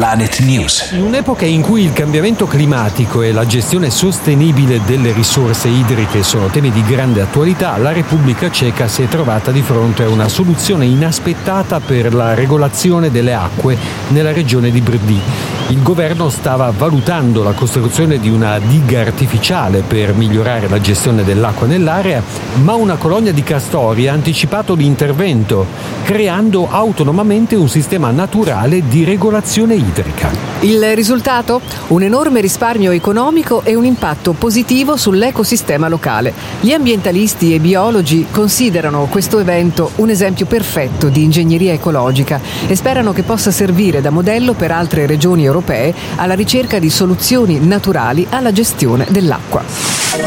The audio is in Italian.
Planet News. In un'epoca in cui il cambiamento climatico e la gestione sostenibile delle risorse idriche sono temi di grande attualità, la Repubblica Ceca si è trovata di fronte a una soluzione inaspettata per la regolazione delle acque nella regione di Brdy. Il governo stava valutando la costruzione di una diga artificiale per migliorare la gestione dell'acqua nell'area, ma una colonia di castori ha anticipato l'intervento, creando autonomamente un sistema naturale di regolazione idrica. Il risultato? Un enorme risparmio economico e un impatto positivo sull'ecosistema locale. Gli ambientalisti e biologi considerano questo evento un esempio perfetto di ingegneria ecologica e sperano che possa servire da modello per altre regioni europee alla ricerca di soluzioni naturali alla gestione dell'acqua.